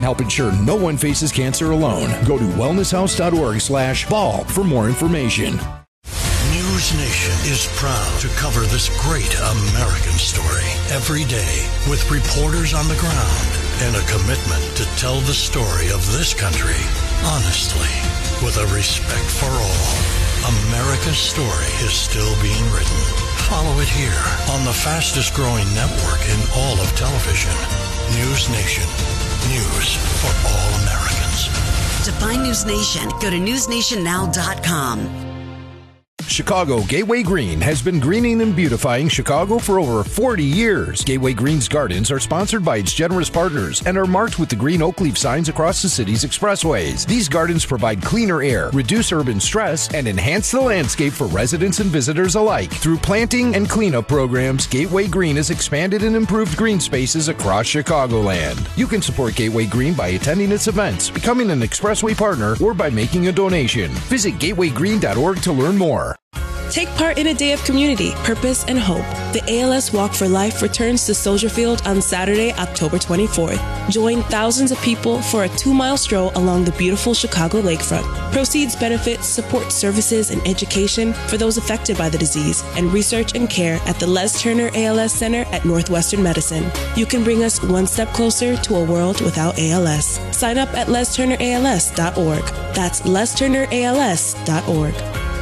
Help ensure no one faces cancer alone. Go to wellnesshouse.org/ball for more information. News Nation is proud to cover this great American story every day with reporters on the ground and a commitment to tell the story of this country honestly, with a respect for all. America's story is still being written. Follow it here on the fastest growing network in all of television. News Nation. News for all Americans. To find News Nation, go to newsnationnow.com. Chicago Gateway Green has been greening and beautifying Chicago for over 40 years. Gateway Green's gardens are sponsored by its generous partners and are marked with the green oak leaf signs across the city's expressways. These gardens provide cleaner air, reduce urban stress, and enhance the landscape for residents and visitors alike. Through planting and cleanup programs, Gateway Green has expanded and improved green spaces across Chicagoland. You can support Gateway Green by attending its events, becoming an expressway partner, or by making a donation. Visit gatewaygreen.org to learn more. Take part in a day of community, purpose, and hope. The ALS Walk for Life returns to Soldier Field on Saturday, October 24th. Join thousands of people for a 2-mile stroll along the beautiful Chicago lakefront. Proceeds benefit support services and education for those affected by the disease and research and care at the Les Turner ALS Center at Northwestern Medicine. You can bring us one step closer to a world without ALS. Sign up at lesturnерals.org. That's lesturnерals.org.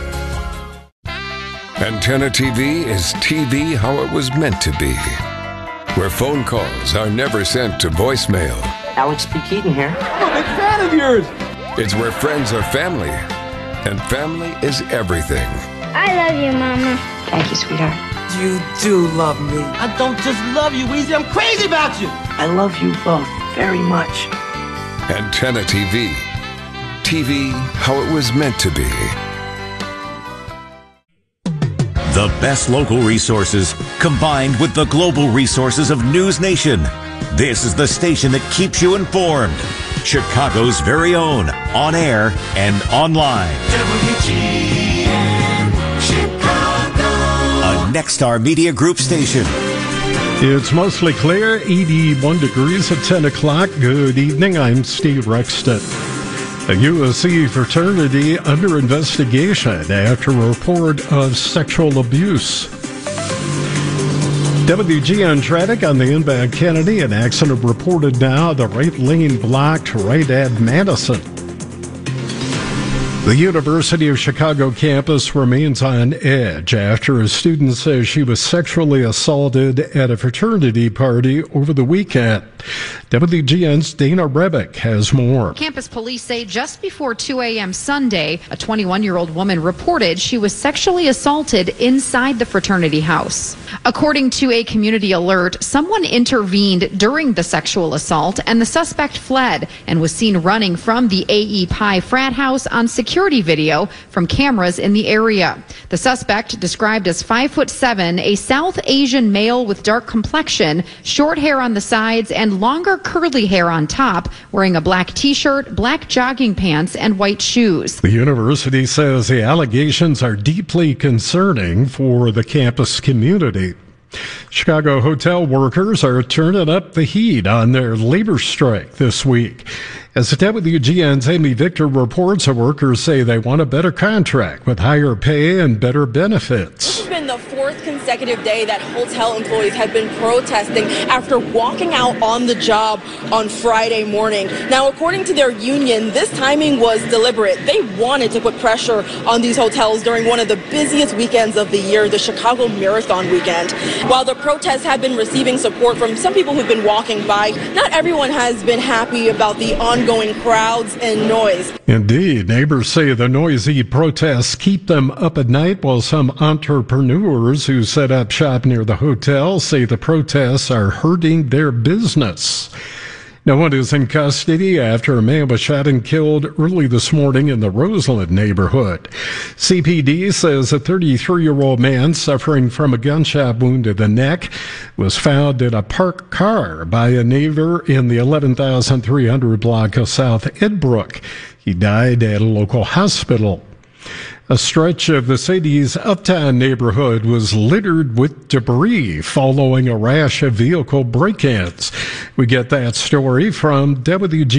Antenna TV is TV how it was meant to be, where phone calls are never sent to voicemail. Alex P. Keaton here. I'm a big fan of yours. It's where friends are family, and family is everything. I love you, Mama. Thank you, sweetheart. You do love me. I don't just love you, Weezy. I'm crazy about you. I love you both very much. Antenna TV. TV how it was meant to be. The best local resources combined with the global resources of News Nation. This is the station that keeps you informed. Chicago's very own, on air and online. WGN Chicago. A Nexstar Media Group station. It's mostly clear, 81 degrees at 10 o'clock. Good evening, I'm Steve Rexton. A USC fraternity under investigation after a report of sexual abuse. WGN traffic on the inbound Kennedy. An accident reported now. The right lane blocked right at Madison. The University of Chicago campus remains on edge after a student says she was sexually assaulted at a fraternity party over the weekend. WGN's Dana Rebick has more. Campus police say just before 2 a.m. Sunday, a 21-year-old woman reported she was sexually assaulted inside the fraternity house. According to a community alert, someone intervened during the sexual assault and the suspect fled and was seen running from the A.E. Pi frat house on security video from cameras in the area. The suspect, described as 5'7", a South Asian male with dark complexion, short hair on the sides, and longer curly hair on top, wearing a black t-shirt, black jogging pants, and white shoes. The university says the allegations are deeply concerning for the campus community. Chicago hotel workers are turning up the heat on their labor strike this week. As the WGN's Amy Victor reports, the workers say they want a better contract with higher pay and better benefits. This has been the fourth consecutive day that hotel employees have been protesting after walking out on the job on Friday morning. Now, according to their union, this timing was deliberate. They wanted to put pressure on these hotels during one of the busiest weekends of the year, the Chicago Marathon weekend. While the protests have been receiving support from some people who've been walking by, not everyone has been happy about the ongoing crowds and noise. Indeed, neighbors say the noisy protests keep them up at night, while some entrepreneurs who set up shop near the hotel say the protests are hurting their business. No one is in custody after a man was shot and killed early this morning in the Roseland neighborhood. CPD says a 33-year-old man suffering from a gunshot wound to the neck was found in a parked car by a neighbor in the 11,300 block of South Edbrook. He died at a local hospital. A stretch of the city's Uptown neighborhood was littered with debris following a rash of vehicle break-ins. We get that story from WG